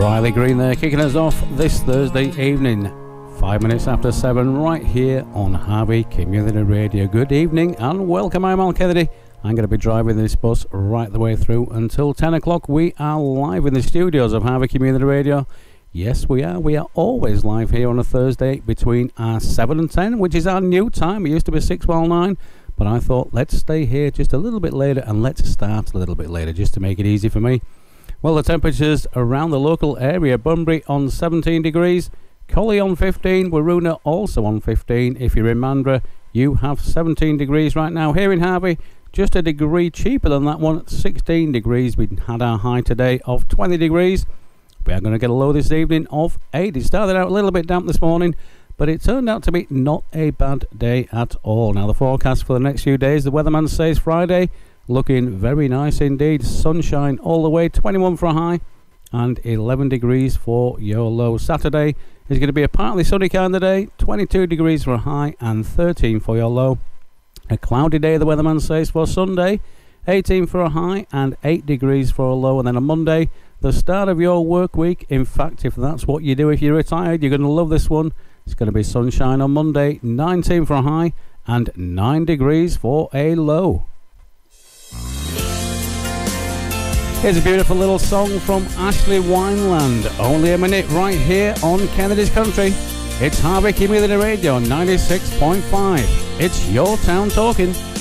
Riley Green there, kicking us off this Thursday evening, 5 minutes after 7, right here on Harvey Community Radio. Good evening and welcome. I'm Al Kennedy. I'm going to be driving this bus right the way through until 10 o'clock. We are live in the studios of Harvey Community Radio. Yes, we are. We are always live here on a Thursday between 7 and 10, which is our new time. It used to be 6 while 9, but I thought let's stay here just a little bit later and let's start a little bit later just to make it easy for me. Well, the temperatures around the local area: Bunbury on 17 degrees, Collie on 15, Waroona also on 15. If you're in Mandurah, you have 17 degrees right now. Here in Harvey, just a degree cheaper than that one, 16 degrees. We had our high today of 20 degrees. We are going to get a low this evening of 8. It started out a little bit damp this morning, but it turned out to be not a bad day at all. Now, the forecast for the next few days, the weatherman says Friday, looking very nice indeed. Sunshine all the way, 21 for a high and 11 degrees for your low. Saturday is going to be a partly sunny kind of day, 22 degrees for a high and 13 for your low. A cloudy day, the weatherman says, for Sunday, 18 for a high and 8 degrees for a low. And then on Monday, the start of your work week. In fact, if that's what you do if you're retired, you're going to love this one. It's going to be sunshine on Monday, 19 for a high and 9 degrees for a low. Here's a beautiful little song from Ashley Wineland. Only a minute right here on Kennedy's Country. It's Harvey Community Radio 96.5. It's your town talking.